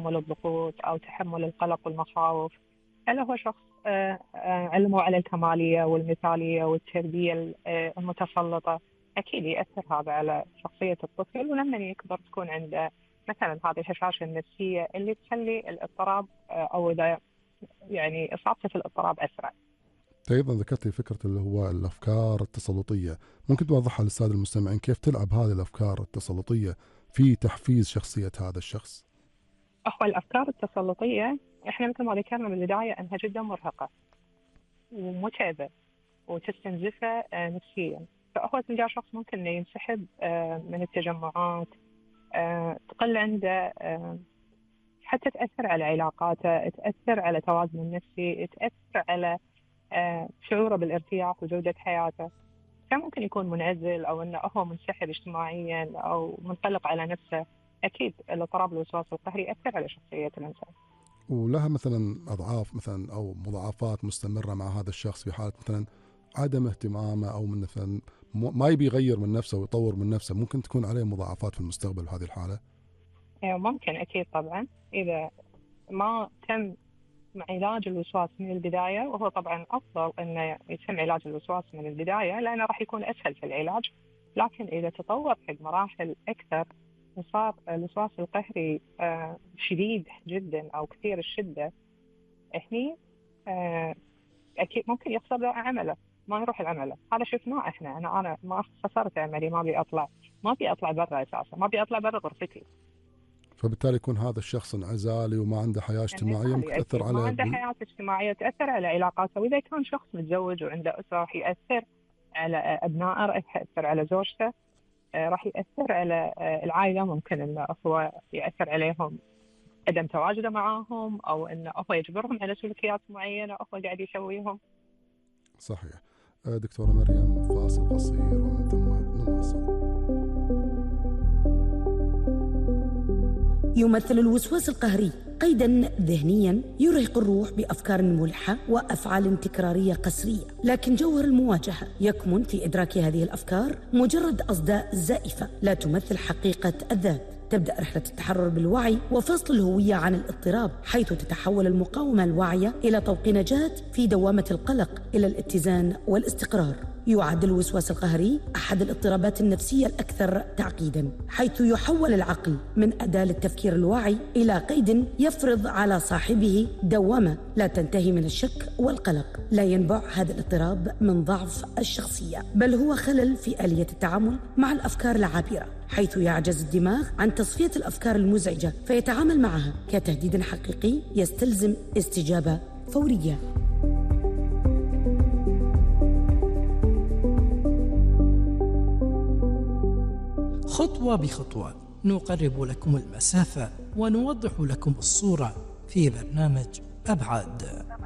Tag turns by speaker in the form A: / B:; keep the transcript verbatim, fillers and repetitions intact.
A: تحمل الضغوط أو تحمل القلق والمخاوف. هل هو شخص آه، آه، علمه على الكمالية والمثالية والتربية آه، المتسلطة؟ أكيد يأثر هذا على شخصية الطفل، ولما يكبر تكون عنده مثلا هذه الهشاشة النفسية اللي تخلي الاضطراب آه، أو إذا يعني إصابته في الاضطراب أسرع.
B: أيضا ذكرت لي فكرة اللي هو الأفكار التسلطية، ممكن توضحها للسادة المستمعين كيف تلعب هذه الأفكار التسلطية في تحفيز شخصية هذا الشخص؟
A: هو الأفكار التسلطية إحنا مثل ما ذكرنا بالبداية أنها جدا مرهقة ومتعبة وتستنزفه آه، نفسيا. فهو تلقى شخص ممكن إنه ينسحب آه، من التجمعات، آه، تقل عنده، آه، حتى تأثر على علاقاته، تأثر على توازنه النفسي، تأثر على آه، شعوره بالارتياح وجودة حياته. فممكن يكون منعزل أو أنه هو منسحب اجتماعيا أو منطلق على نفسه. أكيد الاضطراب الوسواس القهري يأثر على شخصية الإنسان.
B: ولها مثلا أضعاف مثلا أو مضاعفات مستمرة مع هذا الشخص في حالة مثلا عدم اهتمامه أو من مثلا ما يبي يغير من نفسه ويطور من نفسه، ممكن تكون عليه مضاعفات في المستقبل بهذه الحالة؟
A: ممكن أكيد طبعا إذا ما تم مع علاج الوسواس من البداية، وهو طبعا أفضل أنه يتم علاج الوسواس من البداية لأنه راح يكون أسهل في العلاج. لكن إذا تطور حق مراحل أكثر وصار الوسواس القهري آه، شديد جدا أو كثير الشدة، هني آه، أكيد ممكن يخسر له عمله، ما يروح العمله. هذا شفناه إحنا. أنا أنا ما خسرت عملي، ما أبي أطلع، ما أبي أطلع برا أساسا، ما أبي أطلع برا غرفتي.
B: فبالتالي يكون هذا الشخص انعزالي وما عنده حياة اجتماعية، ممكن تأثر
A: ما
B: عليه
A: عنده
B: بال...
A: حياة اجتماعية، تأثر على علاقاته. وإذا كان شخص متزوج وعنده أسرة راح يأثر على أبنائه، راح يأثر على زوجته، راح يأثر على العائلة. ممكن أنه هو يأثر عليهم عدم تواجده معاهم، أو أنه هو يجبرهم على سلوكيات معينة هو قاعد يسويهم.
B: صحيح. دكتورة مريم، فاصل قصير ومن ثم نواصل.
C: يمثل الوسواس القهري قيداً ذهنياً يرهق الروح بأفكار ملحة وأفعال تكرارية قسرية، لكن جوهر المواجهة يكمن في إدراك هذه الأفكار مجرد أصداء زائفة لا تمثل حقيقة الذات. تبدأ رحلة التحرر بالوعي وفصل الهوية عن الاضطراب، حيث تتحول المقاومة الواعية إلى طوق نجاة في دوامة القلق إلى الاتزان والاستقرار. يعد الوسواس القهري أحد الاضطرابات النفسية الأكثر تعقيداً، حيث يحول العقل من أداة للتفكير الواعي إلى قيد يفرض على صاحبه دوامة لا تنتهي من الشك والقلق. لا ينبع هذا الاضطراب من ضعف الشخصية، بل هو خلل في آلية التعامل مع الأفكار العابرة، حيث يعجز الدماغ عن تصفية الأفكار المزعجة فيتعامل معها كتهديد حقيقي يستلزم استجابة فورية.
D: خطوة بخطوة نقرب لكم المسافة ونوضح لكم الصورة في برنامج أبعاد.